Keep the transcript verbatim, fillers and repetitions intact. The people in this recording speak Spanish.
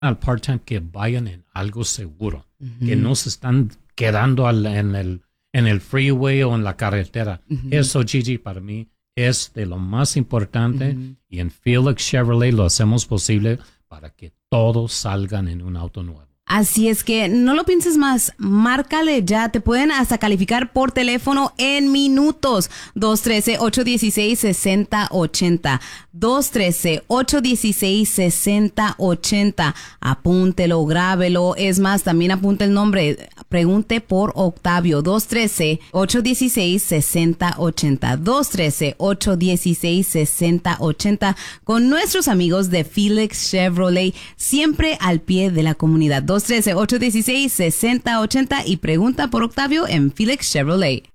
al part-time que vayan en algo seguro, Uh-huh. que no se están quedando al, en, el, en el freeway o en la carretera. Uh-huh. Eso, Gigi, para mí es de lo más importante Uh-huh. y en Felix Chevrolet lo hacemos posible para que todos salgan en un auto nuevo. Así es que no lo pienses más, márcale ya, te pueden hasta calificar por teléfono en minutos. dos uno tres, ocho uno seis, seis cero ocho cero. dos uno tres, ocho uno seis, seis cero ocho cero. Apúntelo, grábelo. Es más, también apunte el nombre. Pregunte por Octavio. dos uno tres, ocho uno seis, seis cero ocho cero. dos uno tres, ocho uno seis, seis cero ocho cero. Con nuestros amigos de Felix Chevrolet, siempre al pie de la comunidad. dos uno tres, ocho uno seis, seis cero ocho cero y pregunta por Octavio en Felix Chevrolet.